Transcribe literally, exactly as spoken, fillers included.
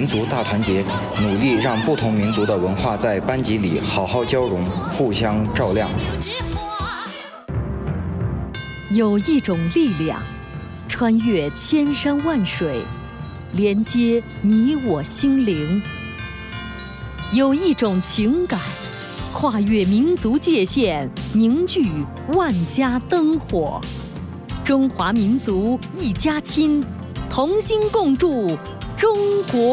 族大团结，努力让不同民族的文化在班级里好好交融，互相照亮。 有一种力量，穿越千山万水，连接你我心灵；有一种情感，跨越民族界限，凝聚万家灯火。中华民族一家亲，同心共筑中国。